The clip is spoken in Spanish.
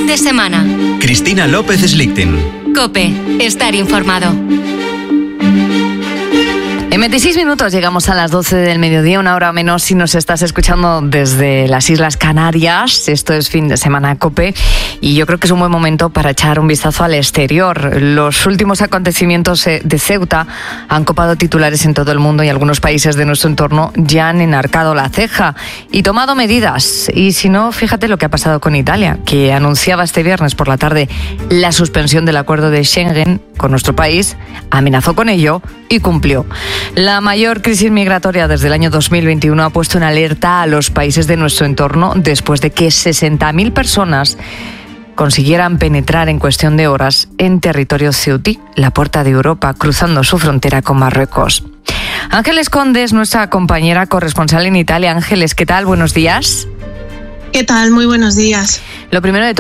de semana. Cristina López Slichting. COPE. Estar informado. En 26 minutos llegamos a las 12 del mediodía, una hora menos si nos estás escuchando desde las Islas Canarias. Esto es Fin de Semana COPE y yo creo que es un buen momento para echar un vistazo al exterior. Los últimos acontecimientos de Ceuta han copado titulares en todo el mundo y algunos países de nuestro entorno ya han enarcado la ceja y tomado medidas. Y si no, fíjate lo que ha pasado con Italia, que anunciaba este viernes por la tarde la suspensión del acuerdo de Schengen con nuestro país, amenazó con ello y cumplió. La mayor crisis migratoria desde el año 2021 ha puesto en alerta a los países de nuestro entorno después de que 60.000 personas consiguieran penetrar en cuestión de horas en territorio ceutí, la puerta de Europa, cruzando su frontera con Marruecos. Ángeles Conde, nuestra compañera corresponsal en Italia. Ángeles, ¿qué tal? Buenos días. ¿Qué tal? Muy buenos días. Lo primero de